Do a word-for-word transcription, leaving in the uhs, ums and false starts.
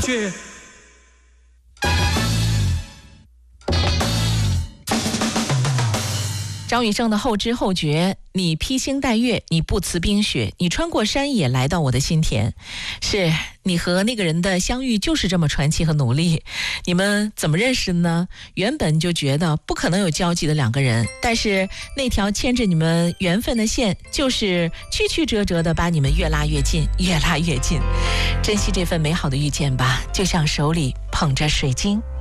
觉。 张雨生的后知后觉，你披星戴月，你不辞冰雪，你穿过山野来到我的心田。是你和那个人的相遇就是这么传奇和努力。你们怎么认识的呢？原本就觉得不可能有交集的两个人，但是那条牵着你们缘分的线就是曲曲折折的把你们越拉越近，越拉越近。珍惜这份美好的遇见吧，就像手里捧着水晶。